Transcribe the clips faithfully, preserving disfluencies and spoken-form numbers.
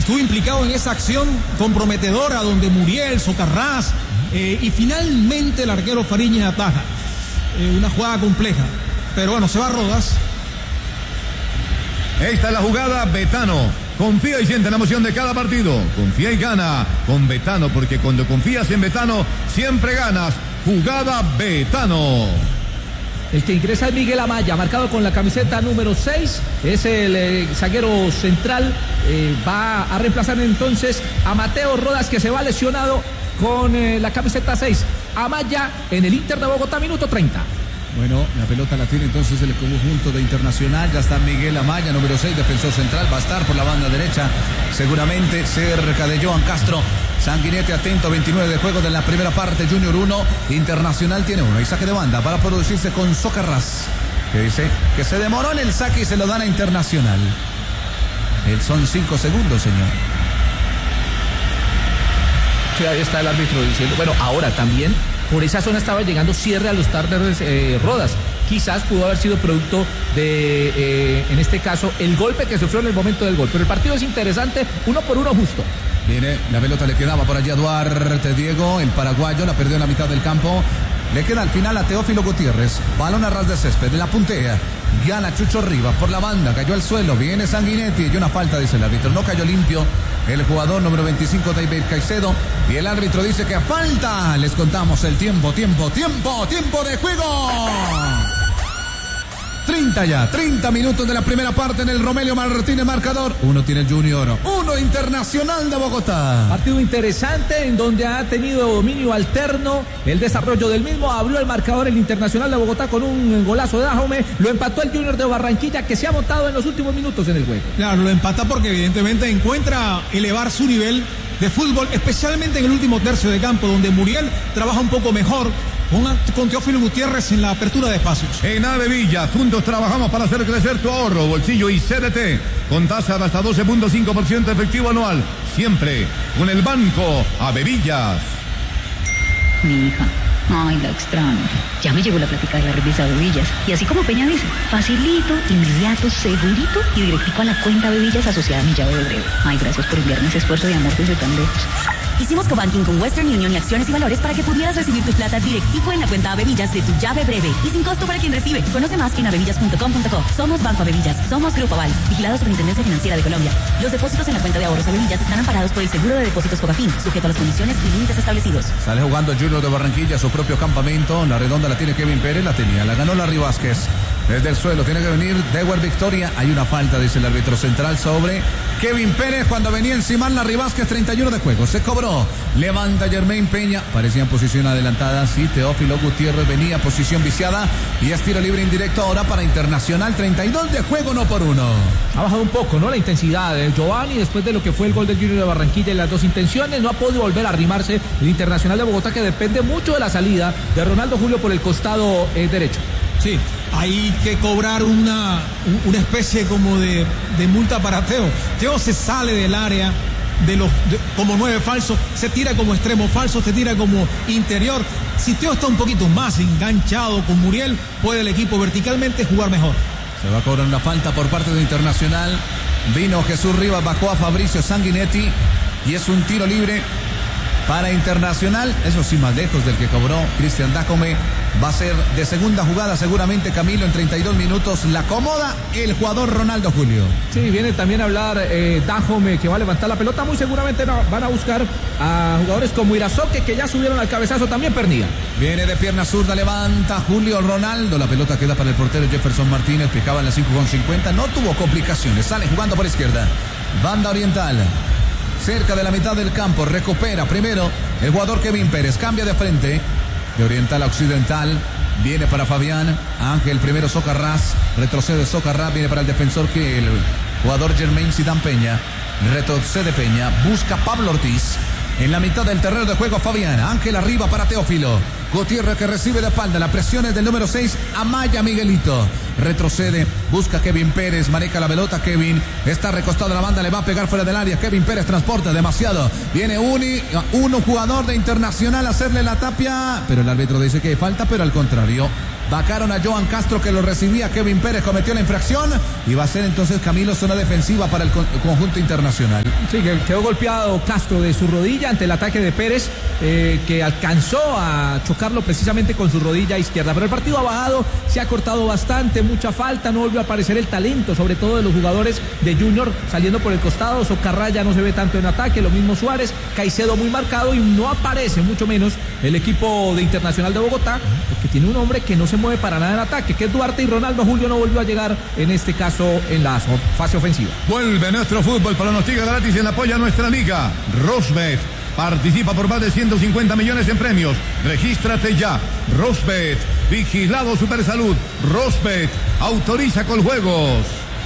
estuvo implicado en esa acción comprometedora donde Muriel, Socarrás eh, y finalmente el arquero Fariñez ataja. Eh, una jugada compleja, pero bueno, se va Rodas. Esta es la jugada. Betano confía y siente la emoción de cada partido. Confía y gana con Betano, porque cuando confías en Betano siempre ganas. Jugada Betano. El que ingresa es Miguel Amaya, marcado con la camiseta número seis, es el eh, zaguero central, eh, va a reemplazar entonces a Mateo Rodas, que se va lesionado con eh, la camiseta seis. Amaya en el Inter de Bogotá, minuto treinta. Bueno, la pelota la tiene entonces el conjunto de Internacional. Ya está Miguel Amaya, número seis, defensor central. Va a estar por la banda derecha, seguramente cerca de Johan Castro. Sanguinetti atento, veintinueve de juego de la primera parte. Junior uno, Internacional tiene uno. Y saque de banda para producirse con Socarrás, que dice que se demoró en el saque y se lo dan a Internacional. El son cinco segundos, señor. Sí, ahí está el árbitro diciendo. Bueno, ahora también por esa zona estaba llegando cierre a los Tártaros eh, Rodas. Quizás pudo haber sido producto de, eh, en este caso, el golpe que sufrió en el momento del gol. Pero el partido es interesante, uno por uno justo. Viene, la pelota le quedaba por allá a Duarte Diego, el paraguayo, la perdió en la mitad del campo. Le queda al final a Teófilo Gutiérrez. Balón a ras de césped, de la puntea. Gana Chucho Rivas por la banda, cayó al suelo. Viene Sanguinetti y una falta, dice el árbitro. No cayó limpio el jugador número veinticinco, David Caicedo. Y el árbitro dice que falta. Les contamos el tiempo, tiempo, tiempo, tiempo de juego. treinta ya, treinta minutos de la primera parte en el Romelio Martínez marcador. Uno tiene el Junior, uno Internacional de Bogotá. Partido interesante en donde ha tenido dominio alterno. El desarrollo del mismo abrió el marcador el Internacional de Bogotá con un golazo de Dajome. Lo empató el Junior de Barranquilla, que se ha montado en los últimos minutos en el juego. Claro, lo empata porque evidentemente encuentra elevar su nivel de fútbol, especialmente en el último tercio de campo, donde Muriel trabaja un poco mejor con, con Teófilo Gutiérrez en la apertura de espacios. En Avevilla, juntos trabajamos para hacer crecer tu ahorro, bolsillo y C D T, con tasa de hasta doce punto cinco por ciento efectivo anual, siempre con el banco Avevillas. Mi hija, ay, la extraño. Ya me llegó la plática de la revista Avevillas. Y así como Peña dice, facilito, inmediato, segurito y directico a la cuenta Avevillas asociada a mi llave de breve. Ay, gracias por enviarme ese esfuerzo de amor desde tan lejos. Hicimos cobanking con Western Union y Acciones y Valores para que pudieras recibir tu plata directico en la cuenta Avevillas de tu llave breve y sin costo para quien recibe. Conoce más en avevillas punto com punto co. Somos Banco Avevillas, somos Grupo Aval, vigilado Superintendencia Financiera de Colombia. Los depósitos en la cuenta de ahorros Avevillas están amparados por el seguro de depósitos Cobafin, sujeto a las condiciones y límites establecidos. Sale jugando el Junior de Barranquilla, su propio campamento. La redonda la tiene Kevin Pérez, la tenía, la ganó Larry Vázquez. Desde el suelo tiene que venir Dewar Victoria. Hay una falta, dice el árbitro central, sobre Kevin Pérez cuando venía encima Larry Vázquez. Treinta y uno de juego, se cobró. Levanta Germain Peña, parecía en posición adelantada. Sí, Teófilo Gutiérrez venía posición viciada y es tiro libre indirecto ahora para Internacional. Treinta y dos de juego, no por uno. Ha bajado un poco, ¿no? La intensidad de Giovanni después de lo que fue el gol del Junior de Barranquilla en las dos intenciones. No ha podido volver a arrimarse el Internacional de Bogotá, que depende mucho de la salida de Ronaldo Julio por el costado eh, derecho. Sí, hay que cobrar una, una especie como de, de multa para Teo. Teo se sale del área de los de, como nueve falsos, se tira como extremo falso, se tira como interior. Si Teo está un poquito más enganchado con Muriel, puede el equipo verticalmente jugar mejor. Se va a cobrar una falta por parte de Internacional. Vino Jesús Rivas, bajó a Fabricio Sanguinetti y es un tiro libre para Internacional, eso sí, más lejos del que cobró Cristian Dajome. Va a ser de segunda jugada seguramente, Camilo, en treinta y dos minutos. La acomoda el jugador Ronaldo Julio. Sí, viene también a hablar eh, Dajome, que va a levantar la pelota. Muy seguramente no, van a buscar a jugadores como Irazoque, que ya subieron al cabezazo, también Pernilla. Viene de pierna zurda, levanta Julio Ronaldo. La pelota queda para el portero Jefferson Martínez. Picaba en las cinco con cincuenta, no tuvo complicaciones. Sale jugando por izquierda. Banda oriental. Cerca de la mitad del campo, recupera primero el jugador Kevin Pérez, cambia de frente, de oriental a occidental, viene para Fabián, Ángel primero Socarrás, retrocede Socarrás, viene para el defensor que el jugador Germain Zidane Peña, retrocede Peña, busca Pablo Ortiz, en la mitad del terreno de juego Fabián, Ángel arriba para Teófilo, Gutiérrez que recibe de espalda. La presión es del número seis, Amaya Miguelito. Retrocede, busca Kevin Pérez, maneja la pelota. Kevin está recostado a la banda, le va a pegar fuera del área. Kevin Pérez transporta demasiado. Viene uni, uno jugador de Internacional a hacerle la tapia, pero el árbitro dice que hay falta, pero al contrario. Vacaron a Johan Castro que lo recibía. Kevin Pérez cometió la infracción y va a ser entonces Camilo zona defensiva para el conjunto Internacional. Sí, que quedó golpeado Castro de su rodilla ante el ataque de Pérez, eh, que alcanzó a chocarlo precisamente con su rodilla izquierda. Pero el partido ha bajado, se ha cortado bastante, mucha falta, no volvió a aparecer el talento, sobre todo de los jugadores de Junior saliendo por el costado. Socarraya no se ve tanto en ataque, lo mismo Suárez, Caicedo muy marcado y no aparece mucho menos el equipo de Internacional de Bogotá, porque tiene un hombre que no se mueve para nada en ataque, que es Duarte, y Ronaldo Julio no volvió a llegar en este caso en la fase ofensiva. Vuelve nuestro fútbol, pronostica gratis en apoyo a nuestra liga. Rosbet participa por más de ciento cincuenta millones en premios. Regístrate ya. Rosbet, vigilado Supersalud. Rosbet, autoriza con juegos.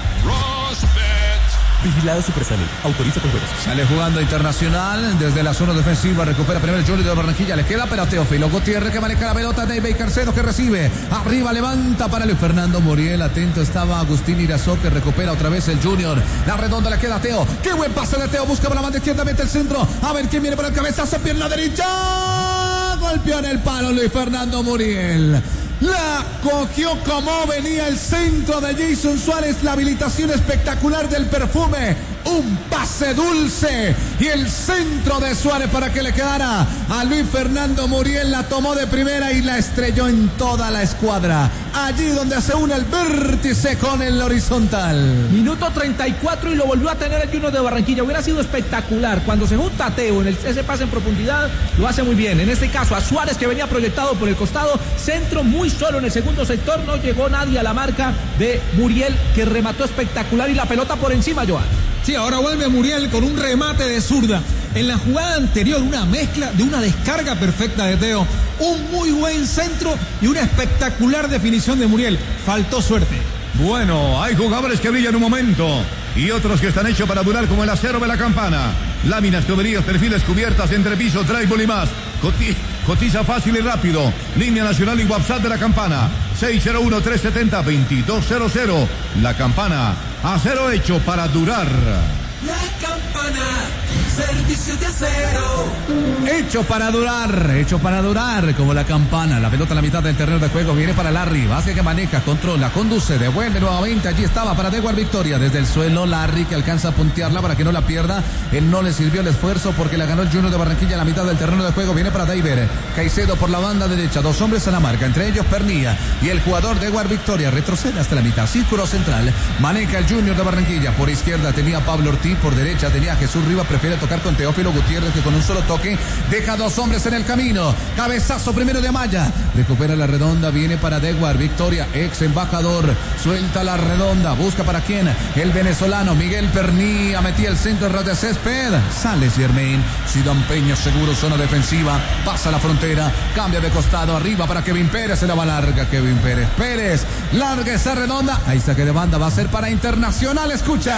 Rosbet. Vigilado Supersalud, autoriza con juegos. Sale jugando Internacional desde la zona defensiva, recupera primero el Junior de Barranquilla, le queda pero Teófilo Gutiérrez que maneja la pelota, David Carcedo que recibe, arriba levanta para Luis Fernando Muriel, atento estaba Agustín Irazó que recupera otra vez el Junior, la redonda le queda a Teo, qué buen pase de Teo, busca por la banda izquierda, mete el centro, a ver quién viene por el cabezazo, pierna derecha, golpeó en el palo Luis Fernando Muriel. La cogió como venía el centro de Jason Suárez, la habilitación espectacular del Perfume, un pase dulce y el centro de Suárez para que le quedara a Luis Fernando Muriel, la tomó de primera y la estrelló en toda la escuadra, allí donde se une el vértice con el horizontal. Minuto treinta y cuatro y lo volvió a tener el Junior de Barranquilla, hubiera sido espectacular, cuando se junta a Teo en el, ese pase en profundidad, lo hace muy bien, en este caso a Suárez que venía proyectado por el costado, centro muy solo en el segundo sector, no llegó nadie a la marca de Muriel que remató espectacular y la pelota por encima, Joan. Sí, ahora vuelve Muriel con un remate de zurda. En la jugada anterior, una mezcla de una descarga perfecta de Teo, un muy buen centro y una espectacular definición de Muriel. Faltó suerte. Bueno, hay jugadores que brillan un momento y otros que están hechos para durar como el acero de la campana. Láminas, tuberías, perfiles, cubiertas, entrepiso, tribal y más. Coti cotiza fácil y rápido. Línea nacional y WhatsApp de la campana. seis cero uno, tres siete cero, dos dos cero cero. La campana, acero hecho para durar. La campana, servicio de acero. Hecho para durar, hecho para durar, como la campana. La pelota a la mitad del terreno de juego viene para Larry. Vázquez que maneja, controla, conduce, devuelve nuevamente. Allí estaba para Dewar Victoria. Desde el suelo, Larry que alcanza a puntearla para que no la pierda. Él no le sirvió el esfuerzo porque la ganó el Junior de Barranquilla a la mitad del terreno de juego. Viene para David Caicedo por la banda derecha. Dos hombres a la marca, entre ellos Pernilla y el jugador Dewar Victoria. Retrocede hasta la mitad, círculo central. Maneja el Junior de Barranquilla. Por izquierda tenía Pablo Ortiz. Por derecha tenía Jesús Rivas, prefiere tocar con Teófilo Gutiérrez que con un solo toque deja dos hombres en el camino. Cabezazo primero de Amaya, recupera la redonda, viene para Dewar Victoria, ex embajador, suelta la redonda, busca para quién, el venezolano Miguel Pernilla, metía el centro de césped, sale Germain, Sidán Peña seguro, zona defensiva, pasa la frontera, cambia de costado, arriba para Kevin Pérez, se la va larga Kevin Pérez, Pérez, larga esa redonda, ahí saque de banda, va a ser para Internacional, escucha.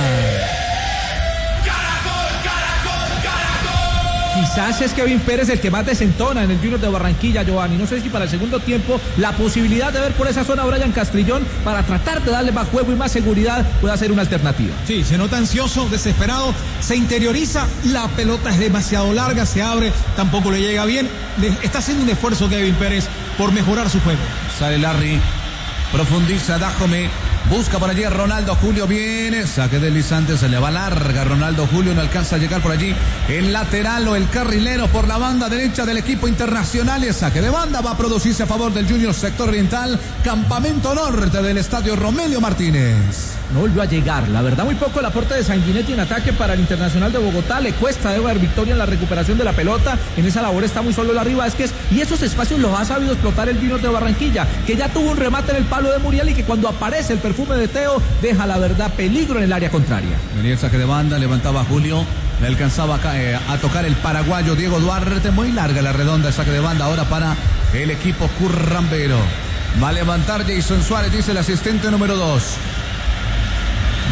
Quizás es Kevin Pérez el que más desentona en el Junior de Barranquilla, Giovanni. No sé si para el segundo tiempo la posibilidad de ver por esa zona a Brian Castrillón para tratar de darle más juego y más seguridad puede ser una alternativa. Sí, se nota ansioso, desesperado, se interioriza, la pelota es demasiado larga, se abre, tampoco le llega bien. Le está haciendo un esfuerzo Kevin Pérez por mejorar su juego. Sale Larry, profundiza, Dájome. Busca por allí a Ronaldo Julio, viene, saque deslizante, se le va larga, Ronaldo Julio no alcanza a llegar por allí, el lateral o el carrilero por la banda derecha del equipo Internacional, y saque de banda va a producirse a favor del Junior sector oriental, campamento norte del estadio Romelio Martínez. No volvió a llegar, la verdad muy poco el aporte de Sanguinetti en ataque para el Internacional de Bogotá, le cuesta a Ever Victoria en la recuperación de la pelota, en esa labor está muy solo Larry Vázquez y esos espacios los ha sabido explotar el Junior de Barranquilla, que ya tuvo un remate en el palo de Muriel y que cuando aparece el perfume de Teo deja la verdad peligro en el área contraria. Venía el saque de banda, levantaba Julio, le alcanzaba a, eh, a tocar el paraguayo Diego Duarte, muy larga la redonda, el saque de banda ahora para el equipo currambero. Va a levantar Jason Suárez, dice el asistente número dos.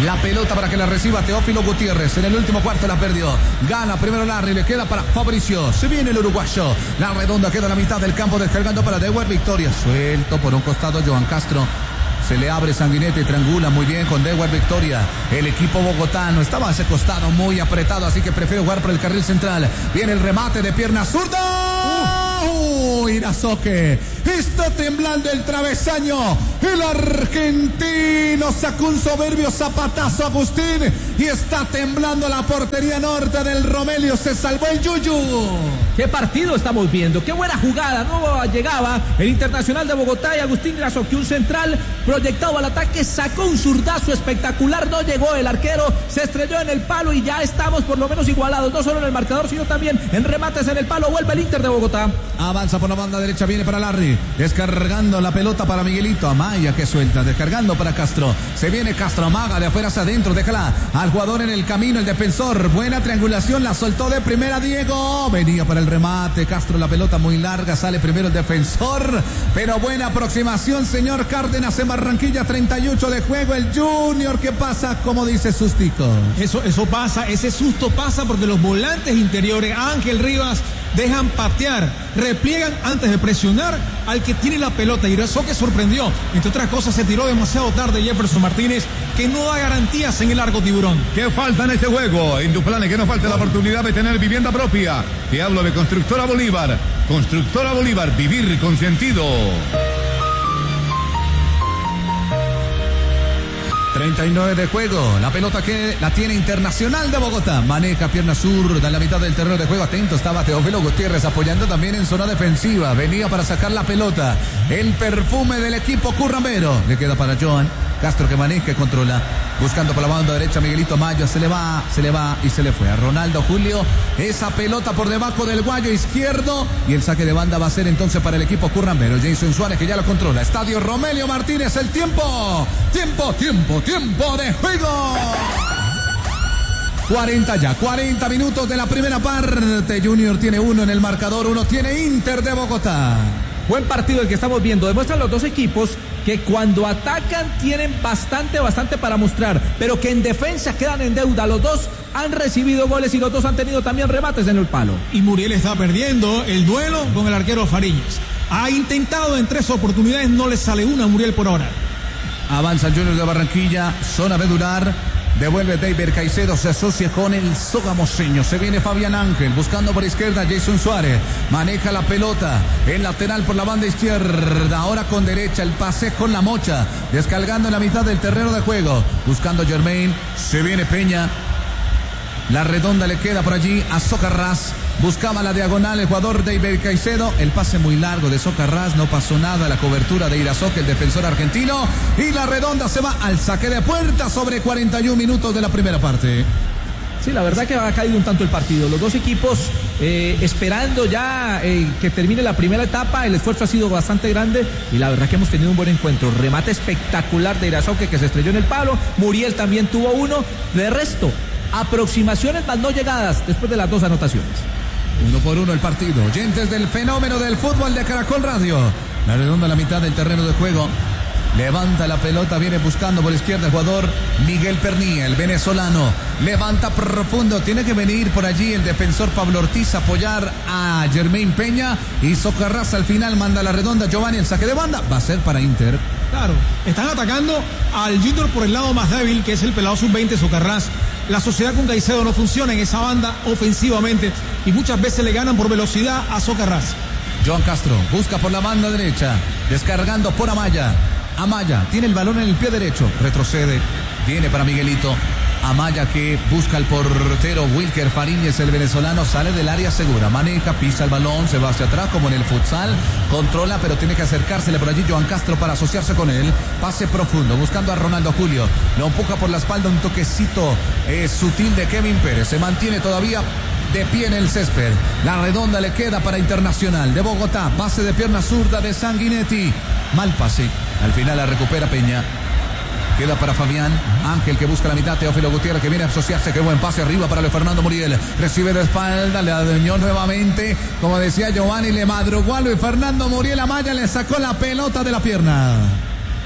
La pelota para que la reciba Teófilo Gutiérrez. En el último cuarto la perdió. Gana primero Larry. Le queda para Fabricio. Se viene el uruguayo. La redonda queda a la mitad del campo descargando para Dewar Victoria. Suelto por un costado Johan Castro. Se le abre Sanguinetti, triangula muy bien con Dewar Victoria. El equipo bogotano estaba a ese costado muy apretado, así que prefiere jugar por el carril central. Viene el remate de pierna zurda. ¡Uh! Irazoque está temblando el travesaño. El argentino sacó un soberbio zapatazo, Agustín, y está temblando la portería norte del Romelio. Se salvó el Yuyu. ¿Qué partido estamos viendo? ¡Qué buena jugada! No llegaba el Internacional de Bogotá y Agustín Irazoque, un central proyectado al ataque, sacó un zurdazo espectacular, no llegó el arquero, se estrelló en el palo y ya estamos por lo menos igualados, no solo en el marcador, sino también en remates en el palo. Vuelve el Inter de Bogotá. Avanza por la banda derecha, viene para Larry, descargando la pelota para Miguelito. Amaya que suelta, descargando para Castro. Se viene Castro, amaga de afuera hacia adentro, déjala al jugador en el camino, el defensor. Buena triangulación, la soltó de primera Diego. Venía para el remate, Castro, la pelota muy larga, sale primero el defensor, pero buena aproximación, señor Cárdenas, en Barranquilla, treinta y ocho de juego. El Junior, ¿qué pasa? Como dice Sustico. Eso, eso pasa, ese susto pasa porque los volantes interiores, Ángel Rivas, dejan patear, repliegan antes de presionar al que tiene la pelota. Y eso que sorprendió, entre otras cosas, se tiró demasiado tarde Jefferson Martínez, que no da garantías en el largo Tiburón. ¿Qué falta en este juego? Induplane, que no falta la oportunidad de tener vivienda propia. Te hablo de Constructora Bolívar. Constructora Bolívar, vivir con sentido. treinta y nueve de juego, la pelota que la tiene Internacional de Bogotá, maneja pierna zurda en la mitad del terreno de juego. Atento estaba Teófilo Gutiérrez apoyando también en zona defensiva, venía para sacar la pelota, el perfume del equipo currambero. Le queda para Johan Castro, que maneja y controla, buscando por la banda derecha Miguelito Maya, se le va, se le va y se le fue a Ronaldo Julio. Esa pelota por debajo del guayo izquierdo y el saque de banda va a ser entonces para el equipo currambero. Jason Suárez, que ya lo controla. Estadio Romelio Martínez, el tiempo, tiempo, tiempo, tiempo de juego. cuarenta ya, cuarenta minutos de la primera parte. Junior tiene uno en el marcador, uno tiene Inter de Bogotá. Buen partido el que estamos viendo. Demuestran los dos equipos que cuando atacan tienen bastante, bastante para mostrar, pero que en defensa quedan en deuda. Los dos han recibido goles y los dos han tenido también remates en el palo. Y Muriel está perdiendo el duelo con el arquero Fariñez. Ha intentado en tres oportunidades, no le sale una a Muriel por ahora. Avanza el Junior de Barranquilla, zona medular. Devuelve David Caicedo, se asocia con el sogamoseño. Se viene Fabián Ángel, buscando por izquierda Jason Suárez. Maneja la pelota, el lateral por la banda izquierda. Ahora con derecha, el pase con la mocha. Descargando en la mitad del terreno de juego. Buscando Germain, se viene Peña. La redonda le queda por allí a Socarrás. Buscaba la diagonal el jugador David Caicedo. El pase muy largo de Socarrás. No pasó nada. La cobertura de Irazoque, el defensor argentino. Y la redonda se va al saque de puerta sobre cuarenta y un minutos de la primera parte. Sí, la verdad que ha caído un tanto el partido. Los dos equipos eh, esperando ya eh, que termine la primera etapa. El esfuerzo ha sido bastante grande y la verdad que hemos tenido un buen encuentro. Remate espectacular de Irazoque, que se estrelló en el palo. Muriel también tuvo uno. De resto, aproximaciones más no llegadas después de las dos anotaciones. Uno por uno el partido. Oyentes del fenómeno del fútbol de Caracol Radio. La redonda a la mitad del terreno de juego. Levanta la pelota, viene buscando por izquierda el jugador Miguel Pernía, el venezolano. Levanta profundo, tiene que venir por allí el defensor Pablo Ortiz a apoyar a Germain Peña. Y Socarrás al final manda la redonda. Giovanni, el saque de banda va a ser para Inter. Claro, están atacando al Junior por el lado más débil, que es el pelado sub veinte Socarrás. La sociedad con Caicedo no funciona en esa banda ofensivamente y muchas veces le ganan por velocidad a Socarrás. Johan Castro busca por la banda derecha, descargando por Amaya. Amaya tiene el balón en el pie derecho, retrocede, viene para Miguelito. Amaya, que busca al portero Wilker Fariñez, el venezolano, sale del área segura, maneja, pisa el balón, se va hacia atrás como en el futsal, controla, pero tiene que acercársele por allí Johan Castro para asociarse con él. Pase profundo, buscando a Ronaldo Julio, lo empuja por la espalda, un toquecito eh, sutil de Kevin Pérez, se mantiene todavía de pie en el césped. La redonda le queda para Internacional de Bogotá, pase de pierna zurda de Sanguinetti, mal pase, al final la recupera Peña. Queda para Fabián Ángel, que busca la mitad. Teófilo Gutiérrez, que viene a asociarse. Qué buen pase arriba para Luis Fernando Muriel. Recibe de espalda, le adueñó nuevamente. Como decía Giovanni, le madrugó a Luis Fernando Muriel. Amaya le sacó la pelota de la pierna.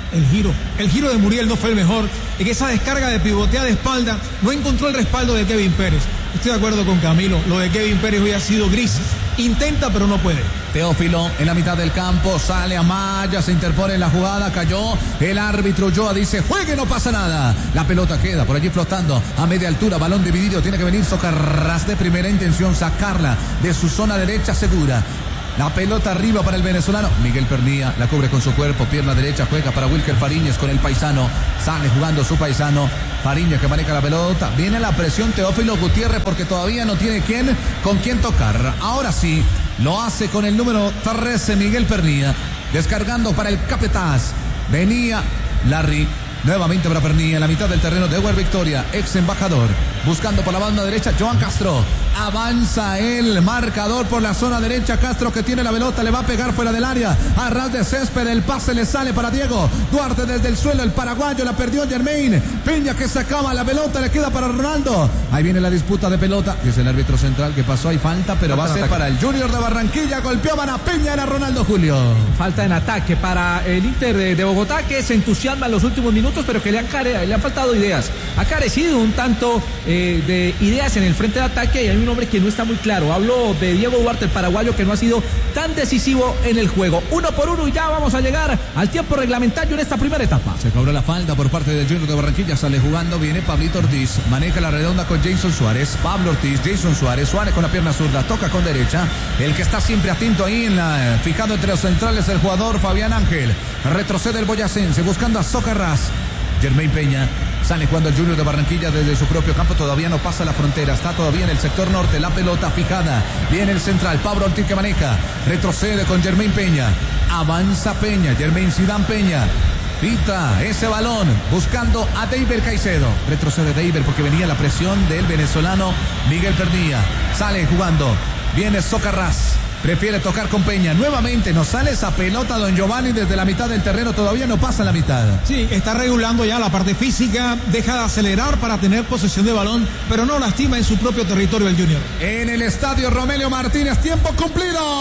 El giro, el giro de Muriel no fue el mejor. En esa descarga de pivotea de espalda no encontró el respaldo de Kevin Pérez. Estoy de acuerdo con Camilo, lo de Kevin Pérez hoy ha sido gris. Intenta pero no puede. Teófilo en la mitad del campo, sale Amaya, se interpone en la jugada, cayó. El árbitro Ulloa dice, juegue, no pasa nada. La pelota queda por allí flotando a media altura, balón dividido, tiene que venir Socarrás de primera intención, sacarla de su zona derecha segura. La pelota arriba para el venezolano. Miguel Pernía la cubre con su cuerpo. Pierna derecha juega para Wilker Fariñez con el paisano. Sale jugando su paisano. Fariñez que maneja la pelota. Viene la presión Teófilo Gutiérrez porque todavía no tiene quién, con quién tocar. Ahora sí, lo hace con el número trece Miguel Pernía. Descargando para el Capetaz. Venía Larry. Nuevamente para Pernía en la mitad del terreno de Ewer Victoria, ex embajador. Buscando por la banda derecha, Joan Castro. Avanza el marcador por la zona derecha. Castro que tiene la pelota, le va a pegar fuera del área. A ras de césped, el pase le sale para Diego Duarte desde el suelo. El paraguayo la perdió Germain Peña que sacaba la pelota, le queda para Ronaldo. Ahí viene la disputa de pelota. Dice el árbitro central que pasó, hay falta, pero va a ser para el Junior de Barranquilla. Golpeaban a Peña, era Ronaldo Julio. Falta en ataque para el Inter de, de Bogotá que se entusiasma en los últimos minutos, pero que le han, care, le han faltado ideas. Ha carecido un tanto eh, de ideas en el frente de ataque y hay un hombre que no está muy claro. Hablo de Diego Duarte, el paraguayo, que no ha sido tan decisivo en el juego. Uno por uno y ya vamos a llegar al tiempo reglamentario en esta primera etapa. Se cobró la falta por parte del Junior de Barranquilla. Sale jugando, viene Pablito Ortiz. Maneja la redonda con Jason Suárez. Pablo Ortiz, Jason Suárez. Suárez con la pierna zurda, toca con derecha. El que está siempre atento ahí, en la, fijado entre los centrales, el jugador Fabián Ángel. Retrocede el boyacense buscando a Socarrás. Germain Peña sale jugando el Junior de Barranquilla desde su propio campo, todavía no pasa la frontera, está todavía en el sector norte, la pelota fijada, viene el central, Pablo Ortiz que maneja, retrocede con Germain Peña, avanza Peña, Germain Zidane Peña, pita ese balón, buscando a Deiber Caicedo, retrocede Deiber porque venía la presión del venezolano Miguel Pernía, sale jugando, viene Socarrás. Prefiere tocar con Peña. Nuevamente nos sale esa pelota Don Giovanni desde la mitad del terreno. Todavía no pasa la mitad. Sí, está regulando ya la parte física. Deja de acelerar para tener posesión de balón, pero no lastima en su propio territorio el Junior. En el estadio Romelio Martínez, tiempo cumplido.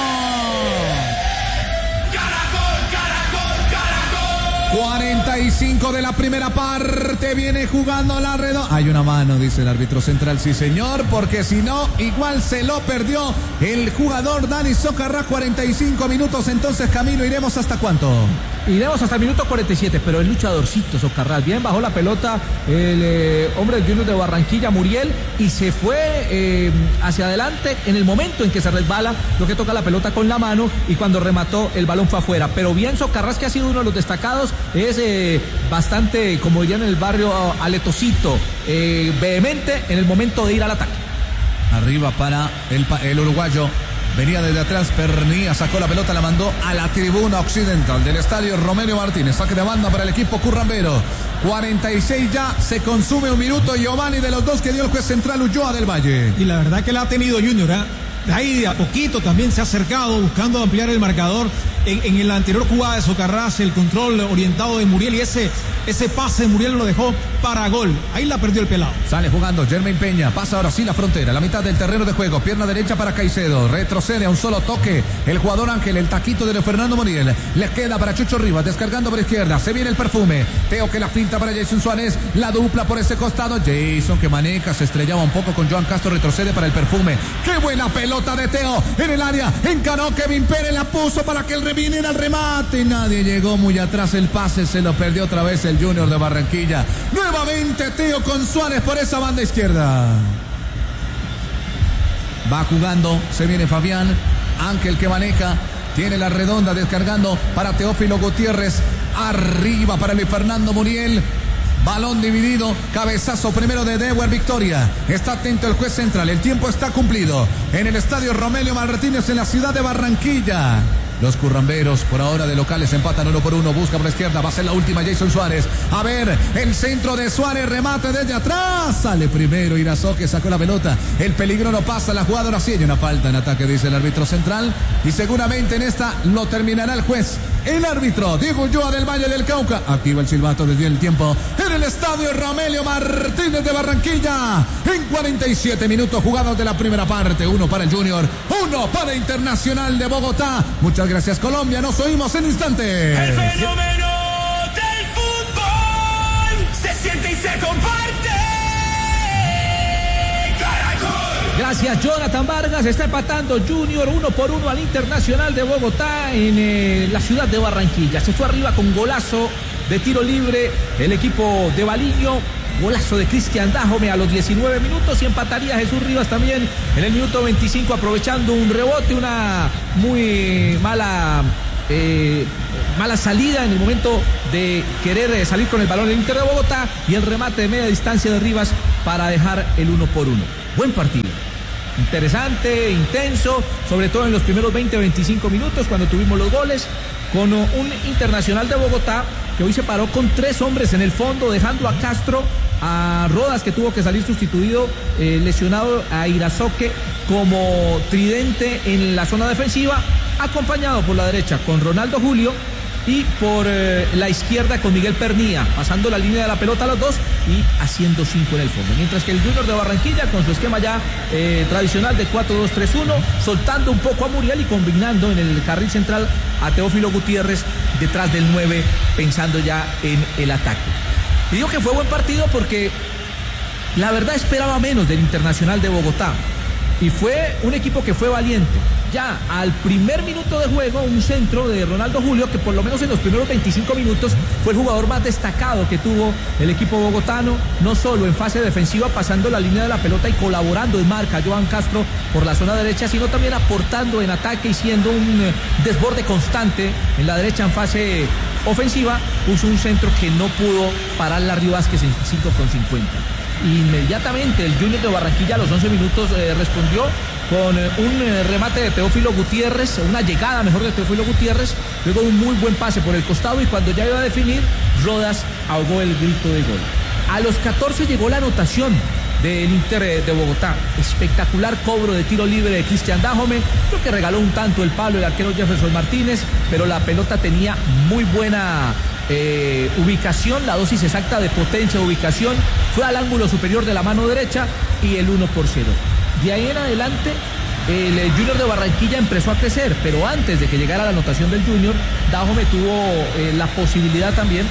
cuarenta y cinco de la primera parte, viene jugando la redonda. Hay una mano, dice el árbitro central, sí señor, porque si no, igual se lo perdió el jugador Dani Socarrás. cuarenta y cinco minutos, entonces Camilo, ¿iremos hasta cuánto? Iremos hasta el minuto cuarenta y siete, pero el luchadorcito Socarrás, bien bajó la pelota el eh, hombre del Junior de Barranquilla, Muriel, y se fue eh, hacia adelante en el momento en que se resbala, lo que toca la pelota con la mano, y cuando remató el balón fue afuera. Pero bien Socarrás, que ha sido uno de los destacados, es eh, bastante, como dirían en el barrio, aletosito, eh, vehemente en el momento de ir al ataque. Arriba para el, el uruguayo. Venía desde atrás, Pernía sacó la pelota, la mandó a la tribuna occidental del estadio Romelio Martínez. Saque de banda para el equipo currambero. cuarenta y seis ya, se consume un minuto. Giovanni, de los dos que dio el juez central Ulloa del Valle. Y la verdad que la ha tenido Junior, ¿eh? De ahí de a poquito también se ha acercado buscando ampliar el marcador. En, en la anterior jugada de Socarrás, el control orientado de Muriel y ese, ese pase de Muriel lo dejó para gol. Ahí la perdió el pelado. Sale jugando Germain Peña, pasa ahora sí la frontera, la mitad del terreno de juego, pierna derecha para Caicedo, retrocede a un solo toque el jugador Ángel, el taquito de Fernando Muriel, le queda para Chucho Rivas, descargando por izquierda, se viene el perfume, Teo que la finta para Jason Suárez, la dupla por ese costado, Jason que maneja, se estrellaba un poco con Joan Castro, retrocede para el perfume, qué buena pelota de Teo en el área, encaró Kevin Pérez, la puso para que el reviniera al remate, nadie llegó muy atrás, el pase se lo perdió otra vez el Junior de Barranquilla, nuevamente Teo con Suárez por esa banda izquierda, va jugando, se viene Fabián, Ángel que maneja, tiene la redonda descargando para Teófilo Gutiérrez, arriba para Luis Fernando Muriel, balón dividido, cabezazo primero de Ewer Victoria, está atento el juez central, el tiempo está cumplido en el estadio Romelio Martínez en la ciudad de Barranquilla. Los curramberos por ahora de locales empatan uno por uno, busca por la izquierda, va a ser la última Jason Suárez, a ver, el centro de Suárez, remate desde atrás, sale primero Irazó que sacó la pelota, el peligro no pasa, la jugada ahora sí hay una falta en ataque, dice el árbitro central, y seguramente en esta lo terminará el juez, el árbitro Diego Ulloa del Valle del Cauca, activa el silbato desde el tiempo, en el estadio Romelio Martínez de Barranquilla, en cuarenta y siete minutos jugados de la primera parte, uno para el Junior, uno para Internacional de Bogotá. Muchas gracias Colombia, nos oímos en instantes. El fenómeno del se comparte. Caracol. Gracias, Jonathan Vargas. Está empatando Junior uno por uno al Internacional de Bogotá en eh, la ciudad de Barranquilla. Se fue arriba con golazo de tiro libre el equipo de Baliño. Golazo de Cristian Dájome a los diecinueve minutos y empataría Jesús Rivas también en el minuto veinticinco, aprovechando un rebote, una muy mala eh, mala salida en el momento de querer eh, salir con el balón del Inter de Bogotá, y el remate de media distancia de Rivas para dejar el uno por uno. Buen partido. Interesante, intenso, sobre todo en los primeros veinte a veinticinco minutos cuando tuvimos los goles, con un Internacional de Bogotá que hoy se paró con tres hombres en el fondo, dejando a Castro, a Rodas, que tuvo que salir sustituido, eh, lesionado, a Irazoque como tridente en la zona defensiva, acompañado por la derecha con Ronaldo Julio y por eh, la izquierda con Miguel Pernía, pasando la línea de la pelota a los dos y haciendo cinco en el fondo. Mientras que el Junior de Barranquilla, con su esquema ya eh, tradicional de cuatro dos tres uno, soltando un poco a Muriel y combinando en el carril central a Teófilo Gutiérrez detrás del nueve, pensando ya en el ataque. Y digo que fue buen partido porque la verdad esperaba menos del Internacional de Bogotá, y fue un equipo que fue valiente. Ya al primer minuto de juego, un centro de Ronaldo Julio, que por lo menos en los primeros veinticinco minutos fue el jugador más destacado que tuvo el equipo bogotano, no solo en fase defensiva, pasando la línea de la pelota y colaborando en marca a Joan Castro por la zona derecha, sino también aportando en ataque y siendo un desborde constante en la derecha en fase ofensiva. Puso un centro que no pudo parar Larry Vázquez en cinco con cincuenta. Inmediatamente el Junior de Barranquilla a los once minutos eh, respondió con eh, un eh, remate de Teófilo Gutiérrez, una llegada mejor de Teófilo Gutiérrez, luego un muy buen pase por el costado, y cuando ya iba a definir, Rodas ahogó el grito de gol. A los catorce llegó la anotación del Inter de Bogotá. Espectacular cobro de tiro libre de Cristian Dájome. Creo que regaló un tanto el palo el arquero Jefferson Martínez, pero la pelota tenía muy buena eh, ubicación, la dosis exacta de potencia de ubicación. Fue al ángulo superior de la mano derecha y el uno por cero. De ahí en adelante el Junior de Barranquilla empezó a crecer, pero antes de que llegara la anotación del Junior, Dájome tuvo eh, la posibilidad también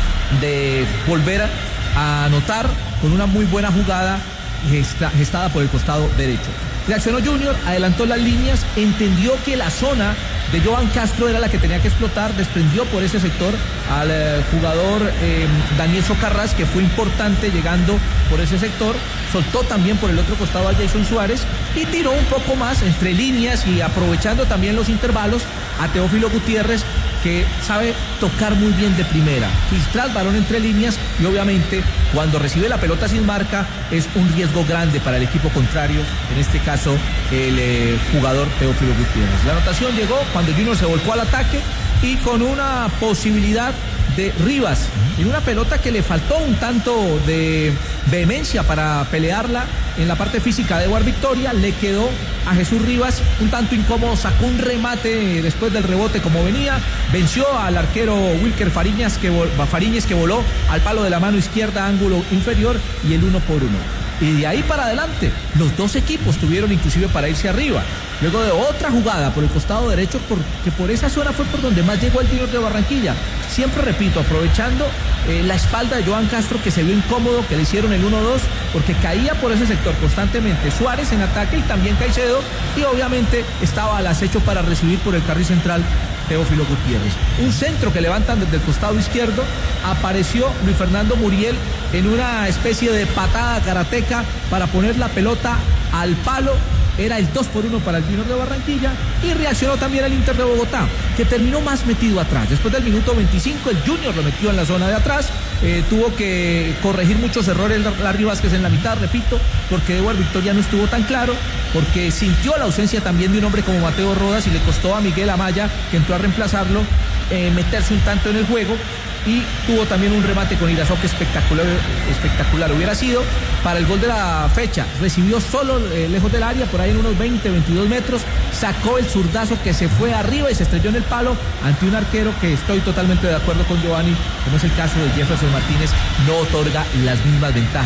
de volver a anotar con una muy buena jugada gesta, gestada por el costado derecho. Reaccionó Junior, adelantó las líneas, entendió que la zona de Joan Castro era la que tenía que explotar, desprendió por ese sector al eh, jugador eh, Daniel Socarrás, que fue importante llegando por ese sector, soltó también por el otro costado a Jason Suárez y tiró un poco más entre líneas y aprovechando también los intervalos a Teófilo Gutiérrez, que sabe tocar muy bien de primera, filtrar balón entre líneas, y obviamente cuando recibe la pelota sin marca es un riesgo grande para el equipo contrario, en este caso el eh, jugador Teófilo Gutiérrez. La anotación llegó cuando Junior se volcó al ataque y con una posibilidad de Rivas, en una pelota que le faltó un tanto de vehemencia para pelearla en la parte física de Eduard Victoria, le quedó a Jesús Rivas un tanto incómodo, sacó un remate después del rebote como venía, venció al arquero Wilker Fariñas que, Fariñez que voló al palo de la mano izquierda, ángulo inferior, y el uno por uno. Y de ahí para adelante, los dos equipos tuvieron inclusive para irse arriba. Luego de otra jugada por el costado derecho, porque por esa zona fue por donde más llegó el Junior de Barranquilla. Siempre repito, aprovechando eh, la espalda de Joan Castro, que se vio incómodo, que le hicieron el uno dos, porque caía por ese sector constantemente Suárez en ataque y también Caicedo, y obviamente estaba al acecho para recibir por el carril central Teófilo Gutiérrez. Un centro que levantan desde el costado izquierdo, apareció Luis Fernando Muriel en una especie de patada karateca para poner la pelota al palo. Era el dos por uno para el Junior de Barranquilla, y reaccionó también el Inter de Bogotá, que terminó más metido atrás. Después del minuto veinticinco, el Junior lo metió en la zona de atrás, eh, tuvo que corregir muchos errores Larry Vázquez en la mitad, repito, porque Eduard Victoria no estuvo tan claro, porque sintió la ausencia también de un hombre como Mateo Rodas y le costó a Miguel Amaya, que entró a reemplazarlo, eh, meterse un tanto en el juego. Y tuvo también un remate con Irazoque espectacular, espectacular. Hubiera sido para el gol de la fecha. Recibió solo eh, lejos del área, por ahí en unos veinte, veintidós metros. Sacó el zurdazo que se fue arriba y se estrelló en el palo ante un arquero que estoy totalmente de acuerdo con Giovanni, como es el caso de Jefferson Martínez, no otorga las mismas ventajas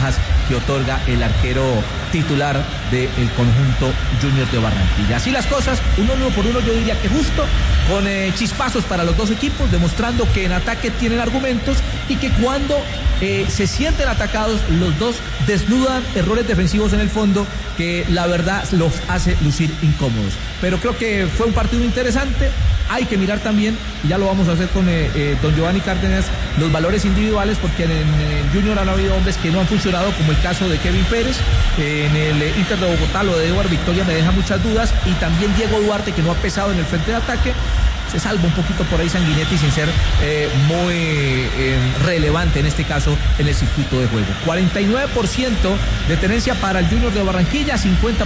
que otorga el arquero titular del conjunto Junior de Barranquilla. Así las cosas, uno, uno por uno, yo diría que justo, con eh, chispazos para los dos equipos, demostrando que en ataque tienen argumentos y que cuando eh, se sienten atacados, los dos desnudan errores defensivos en el fondo que la verdad los hace lucir incómodos. Pero creo que fue un partido interesante. Hay que mirar también, y ya lo vamos a hacer con eh, eh, don Giovanni Cárdenas, los valores individuales, porque en, en Junior han habido hombres que no han funcionado, como el caso de Kevin Pérez. En el eh, Inter de Bogotá, lo de Eduardo Victoria me deja muchas dudas, y también Diego Duarte, que no ha pesado en el frente de ataque. Se salva un poquito por ahí Sanguinetti sin ser eh, muy eh, relevante en este caso en el circuito de juego. cuarenta y nueve por ciento de tenencia para el Junior de Barranquilla, cincuenta